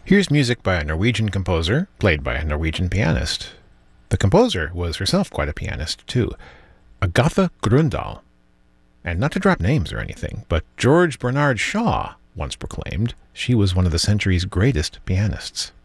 Here's music by a Norwegian composer, played by a Norwegian pianist. The composer was herself quite a pianist, too. Agatha Grøndahl. And not to drop names or anything, but George Bernard Shaw once proclaimed she was one of the century's greatest pianists.